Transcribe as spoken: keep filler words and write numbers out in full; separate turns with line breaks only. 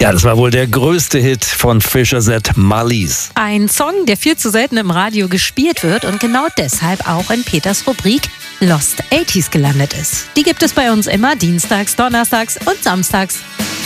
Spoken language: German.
Ja, das war wohl der größte Hit von Fischer Z, Marlies.
Ein Song, der viel zu selten im Radio gespielt wird und genau deshalb auch in Peters Rubrik Lost achtziger gelandet ist. Die gibt es bei uns immer dienstags, donnerstags und samstags.